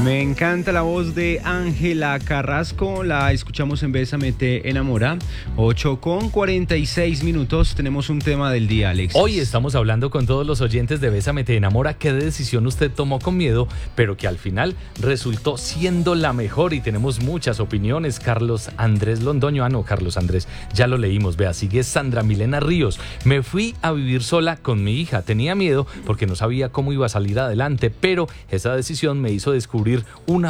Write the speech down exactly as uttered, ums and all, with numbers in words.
Me encanta la voz de Ángela Carrasco, la escuchamos en Bésame te enamora. ocho con cuarenta y seis minutos, tenemos un tema del día, Alex. Hoy estamos hablando con todos los oyentes de Bésame te enamora, qué decisión usted tomó con miedo, pero que al final resultó siendo la mejor, y tenemos muchas opiniones. Carlos Andrés Londoño, ah no, Carlos Andrés, ya lo leímos, vea, sigue Sandra Milena Ríos. Me fui a vivir sola con mi hija, tenía miedo porque no sabía cómo iba a salir adelante, pero esa decisión me hizo descubrir una